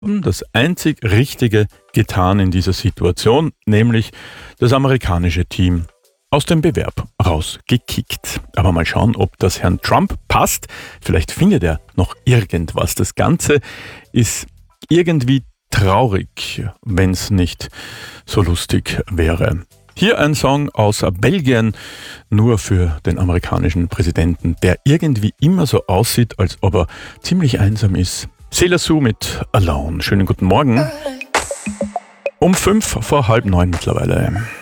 das einzig Richtige getan in dieser Situation, nämlich das amerikanische Team aus dem Bewerb rausgekickt. Aber mal schauen, ob das Herrn Trump passt. Vielleicht findet er noch irgendwas. Das Ganze ist irgendwie traurig, wenn es nicht so lustig wäre. Hier ein Song aus Belgien, nur für den amerikanischen Präsidenten, der irgendwie immer so aussieht, als ob er ziemlich einsam ist. Sailor Sue mit Alone. Schönen guten Morgen. Um 9:05 mittlerweile.